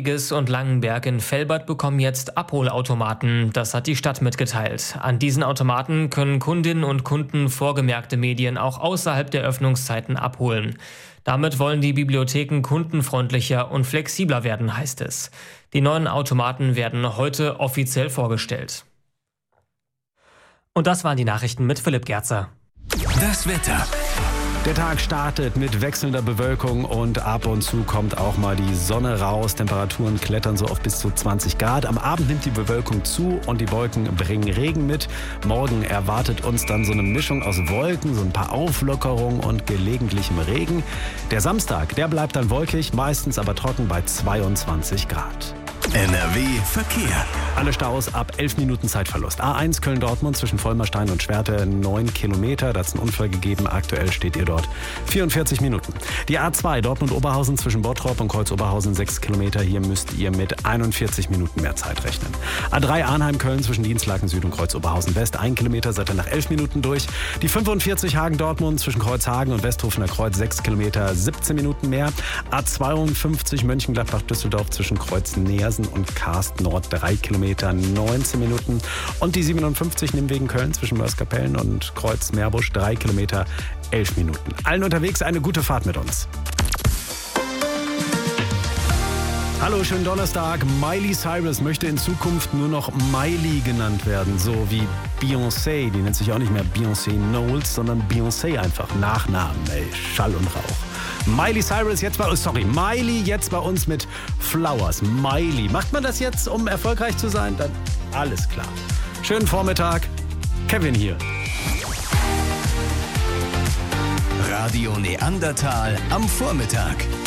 Rodrigues und Langenberg in Velbert bekommen jetzt Abholautomaten. Das hat die Stadt mitgeteilt. An diesen Automaten können Kundinnen und Kunden vorgemerkte Medien auch außerhalb der Öffnungszeiten abholen. Damit wollen die Bibliotheken kundenfreundlicher und flexibler werden, heißt es. Die neuen Automaten werden heute offiziell vorgestellt. Und das waren die Nachrichten mit Philipp Gerzer. Das Wetter. Der Tag startet mit wechselnder Bewölkung und ab und zu kommt auch mal die Sonne raus. Temperaturen klettern so auf bis zu 20 Grad. Am Abend nimmt die Bewölkung zu und die Wolken bringen Regen mit. Morgen erwartet uns dann so eine Mischung aus Wolken, so ein paar Auflockerungen und gelegentlichem Regen. Der Samstag, der bleibt dann wolkig, meistens aber trocken bei 22 Grad. NRW Verkehr. Alle Staus ab 11 Minuten Zeitverlust. A1 Köln-Dortmund zwischen Vollmerstein und Schwerte 9 Kilometer. Da hat es einen Unfall gegeben. Aktuell steht ihr dort 44 Minuten. Die A2 Dortmund-Oberhausen zwischen Bottrop und Kreuz-Oberhausen 6 Kilometer. Hier müsst ihr mit 41 Minuten mehr Zeit rechnen. A3 Arnheim-Köln zwischen Dienstlaken Süd und Kreuz-Oberhausen West 1 Kilometer. Seid ihr nach 11 Minuten durch. Die 45 Hagen-Dortmund zwischen Kreuzhagen und Westhofener Kreuz 6 Kilometer 17 Minuten mehr. A52 Mönchengladbach-Düsseldorf zwischen Kreuz-Neersen und Karst Nord 3 Kilometer 19 Minuten. Und die 57 Nimwegen-Köln zwischen Mörs-Kapellen und Kreuz-Meerbusch 3 Kilometer 11 Minuten. Allen unterwegs eine gute Fahrt mit uns. Hallo, schönen Donnerstag. Miley Cyrus möchte in Zukunft nur noch Miley genannt werden, so wie Beyoncé. Die nennt sich auch nicht mehr Beyoncé Knowles, sondern Beyoncé einfach. Nachnamen, ey, Schall und Rauch. Miley Cyrus Miley jetzt bei uns mit Flowers. Miley. Macht man das jetzt, um erfolgreich zu sein? Dann alles klar. Schönen Vormittag. Kevin hier. Radio Neandertal am Vormittag.